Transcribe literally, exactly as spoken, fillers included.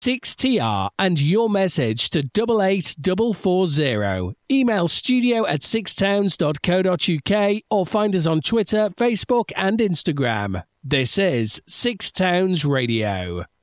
six T R and your message to double eight double four zero. Email studio at sixtowns dot co dot uk or find us on Twitter, Facebook and Instagram. This is Six Towns Radio.